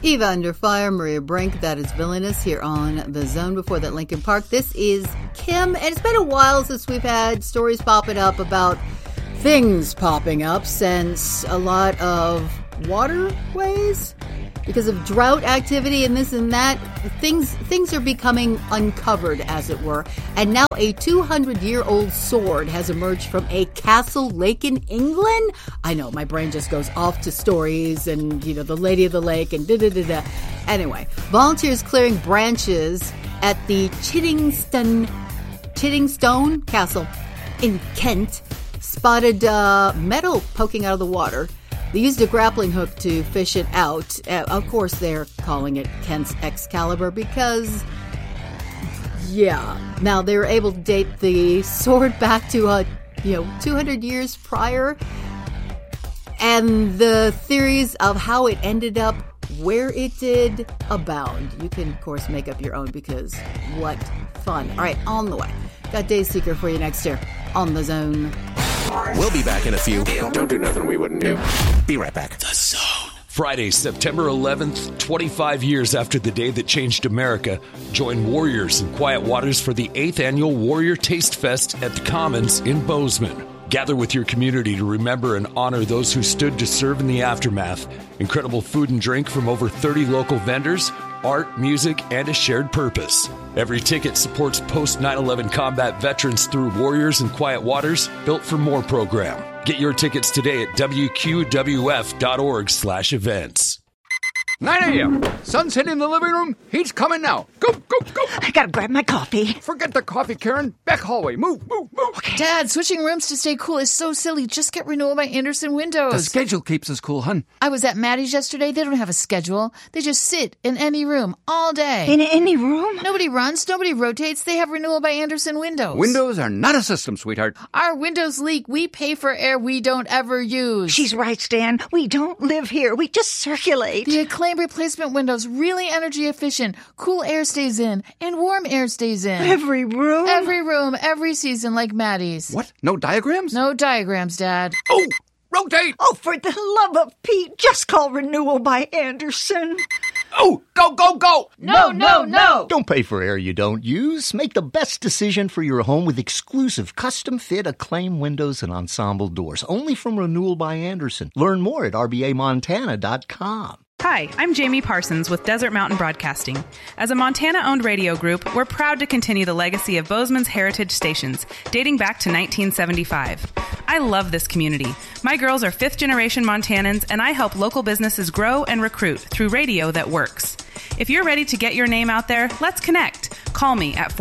Eva Under Fire, Maria Brink, that is Villainous here on The Zone. Before that, Linkin Park. This is Kim, and it's been a while since we've had stories popping up about things popping up since a lot of waterways, because of drought activity and this and that, things are becoming uncovered, as it were. And now a 200-year-old sword has emerged from a castle lake in England. I know, my brain just goes off to stories and, the Lady of the Lake and da-da-da-da. Anyway, volunteers clearing branches at the Chiddingstone Castle in Kent spotted metal poking out of the water. They used a grappling hook to fish it out. Of course, they're calling it Kent's Excalibur because, Now, they were able to date the sword back to, 200 years prior. And the theories of how it ended up where it did abound. You can, of course, make up your own because what fun. All right, on the way. Got Day Seeker for you next year on The Zone. We'll be back in a few. Don't do nothing we wouldn't do. Be right back. The Zone. Friday, September 11th, 25 years after the day that changed America, join Warriors in Quiet Waters for the 8th Annual Warrior Taste Fest at the Commons in Bozeman. Gather with your community to remember and honor those who stood to serve in the aftermath. Incredible food and drink from over 30 local vendors, art, music, and a shared purpose. Every ticket supports post-9/11 combat veterans through Warriors in Quiet Waters, Built for More program. Get your tickets today at wqwf.org/events. 9 a.m. Sun's hitting the living room. He's coming now. Go, go, go. I gotta grab my coffee. Forget the coffee, Karen. Back hallway. Move, move, move. Okay. Dad, switching rooms to stay cool is so silly. Just get Renewal by Andersen windows. The schedule keeps us cool, hun. I was at Maddie's yesterday. They don't have a schedule. They just sit in any room all day. In any room? Nobody runs. Nobody rotates. They have Renewal by Andersen windows. Windows are not a system, sweetheart. Our windows leak. We pay for air we don't ever use. She's right, Stan. We don't live here. We just circulate. The Acclaim replacement windows, really energy efficient. Cool air stays in and warm air stays in. Every room? Every room, every season, like Maddie's. What? No diagrams? No diagrams, Dad. Oh, rotate! Oh, for the love of Pete, just call Renewal by Andersen. Oh, go, go, go! No, no, no! Don't pay for air you don't use. Make the best decision for your home with exclusive custom-fit Acclaim windows and ensemble doors. Only from Renewal by Andersen. Learn more at rbamontana.com. Hi, I'm Jamie Parsons with Desert Mountain Broadcasting. As a Montana-owned radio group, we're proud to continue the legacy of Bozeman's heritage stations, dating back to 1975. I love this community. My girls are fifth-generation Montanans, and I help local businesses grow and recruit through radio that works. If you're ready to get your name out there, let's connect. Call me at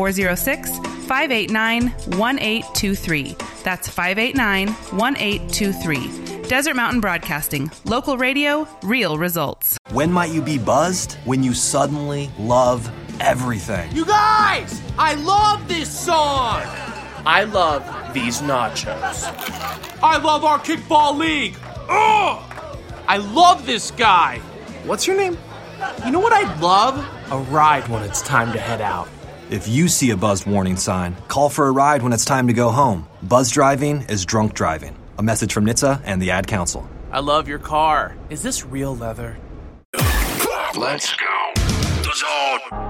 406-589-1823. That's 589-1823. Desert Mountain Broadcasting. Local radio, real results. When might you be buzzed? When you suddenly love everything. You guys! I love this song! I love these nachos. I love our kickball league! Ugh! I love this guy! What's your name? You know what I'd love? A ride when it's time to head out. If you see a buzzed warning sign, call for a ride when it's time to go home. Buzz driving is drunk driving. A message from NHTSA and the Ad Council. I love your car. Is this real leather? Let's go. The Zone.